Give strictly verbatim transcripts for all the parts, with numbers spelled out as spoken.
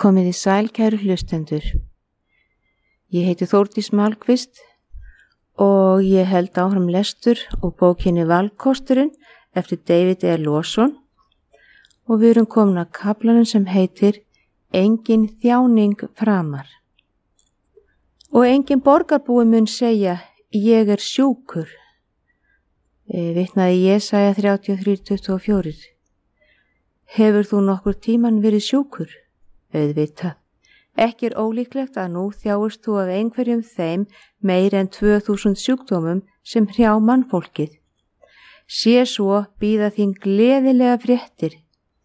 Komið í sæl, kæru hlustendur. Ég heiti Þórdís Malmqvist og ég held áfram lestur úr bókinni Valkosturinn eftir David E. Lawson og við erum komin að kaflanum sem heitir Engin þjáning framar. Og engin borgarbúi mun segja, ég er sjúkur. E, vitnaði Jesaja þrjátíu og þrjú tuttugu og fjögur. Hefur þú nokkur tíman verið sjúkur? Auðvitað. Ekki er ólíklegt að nú þjáist þú af einhverjum þeim meir en tvö þúsund sjúkdómum sem hrjá mannfólkið. Sé svo bíða þín gleðilega fréttir.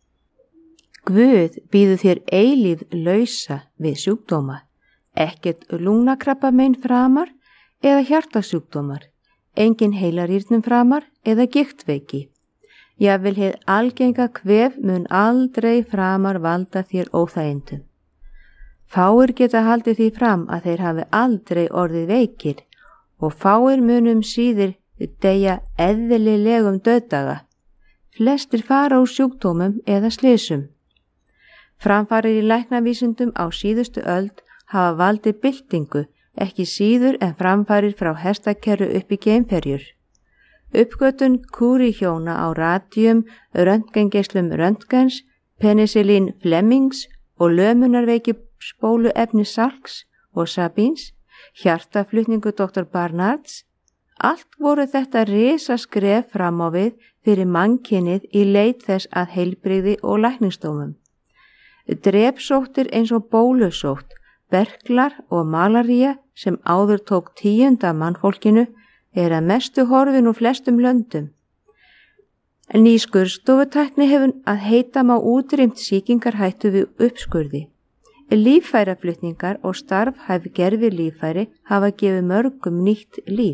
Guð býður þér eilíf lausa við sjúkdóma, ekkert lungnakrabbamein framar eða hjartasjúkdómar, engin heilarýrnum framar eða giktveiki. Jafnvel hið algenga kvef mun aldrei framar valda þér óþægindum. Fáir geta haldið því fram að þeir hafi aldrei orðið veikir og fáir munum síður deyja eðlilegum dauðdaga. Flestir fara úr sjúkdómum eða slysum. Framfarir í læknavísindum á síðustu öld hafa valdið byltingu, ekki síður en framfarir frá hestakerru upp í geimferjur. Uppgötun kúrihjóna á radíum, röntgengeislum röntgens, penicillin Flemings og lömunarveiki spóluefni Salks og Sabins, hjartaflutningu doktor Barnards, allt voru þetta risaskref fram á við fyrir mannkynið í leit þess að heilbrigði og lækningsdómum. Drepsóttir eins og bólusótt, berklar og malaría sem áður tók tíunda mannfólkinu er að mestu horfin úr flestum löndum. Ný skurðstofutækni hefur að heita má útrýmt sýkingarhættu við uppskurði. Líffæraflutningar og starfhæf gervi líffæri hafa gefið mörgum nýtt líf.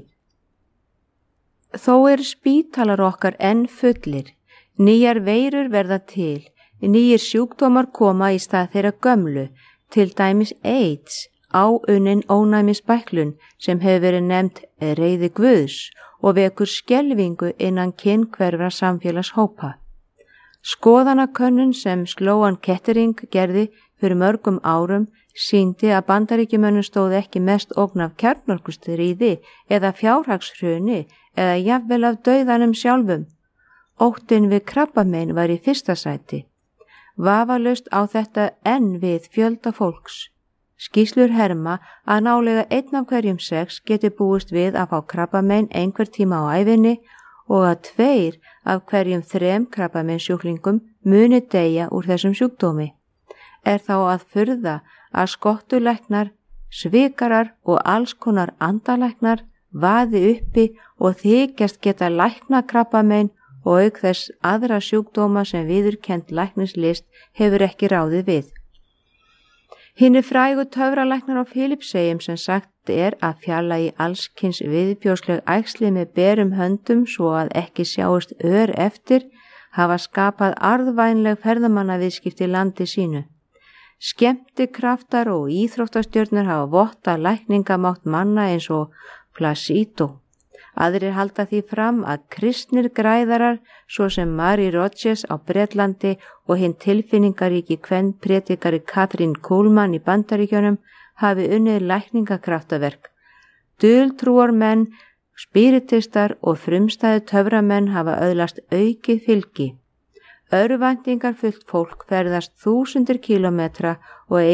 Þó er spítalar okkar enn fullir, nýjar veirur verða til, nýjir sjúkdómar koma í stað þeirra gömlu, til dæmis AIDS, áunnin ónæmisbæklun sem hefur verið nefnt reiði Guðs og vekur skelfingu innan kynhverfra samfélagshópa. Skoðanakönnun sem Sloan Kettering gerði fyrir mörgum árum sýndi að Bandaríkjamönnum stóð ekki mest ógn af kjarnorkustríði eða fjárhagshruni eða jafnvel af dauðanum sjálfum. Óttinn við krabbamein var í fyrsta sæti. Vafalaust á þetta enn við fjölda fólks. Skýrslur herma að nálega einn af hverjum sex geti búist við að fá krabbamein einhver tíma á ævinni og að tveir af hverjum þrem krabbameinsjúklingum muni deyja úr þessum sjúkdómi. Er þá að furða að skottulæknar, svikarar og alls konar andalæknar vaði uppi og þykjast geta lækna krabbamein og auk þess aðra sjúkdóma sem viðurkennd læknislist hefur ekki ráðið við. Hinir frægu töfralæknar á Filippseyjum sem sagt er að fjarlægi allskyns viðbjóðsleg æxli með berum höndum svo að ekki sjáist ör eftir hafa skapað arðvænleg ferðamannaviðskipti í landi sínu. Skemmtikraftar og íþróttastjörnur hafa votta lækningamátt manna eins og Placido. Aðrir halda því fram að kristnir græðarar svo sem Mary Rogers á Bretlandi og hinn tilfinningaríki kvenpredikari Katrín Kuhlman í Bandaríkjunum hafi unnið lækningakraftaverk. Dultrúar menn, spiritistar og frumstæðu töframenn hafa öðlast aukið fylgi. Örvæntingar fullt fólk ferðast þúsundir kílómetra og